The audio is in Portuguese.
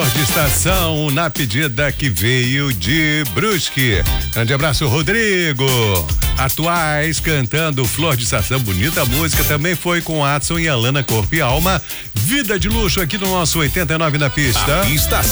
Flor de Estação, na pedida que veio de Brusque. Grande abraço, Rodrigo. Atuais cantando Flor de Estação, bonita música, também foi com Adson e Alana, Corpo e Alma. Vida de luxo aqui no nosso 89 na pista. A pista